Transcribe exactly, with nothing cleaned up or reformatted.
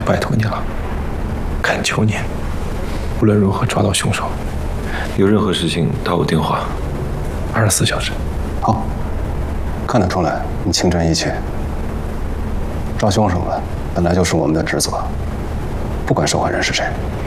拜托你了，恳求您，无论如何抓到凶手。 有任何事情打我电话， 二十四小时。 好，看得出来你情真意切。抓凶手了，本来就是我们的职责，不管受害人是谁。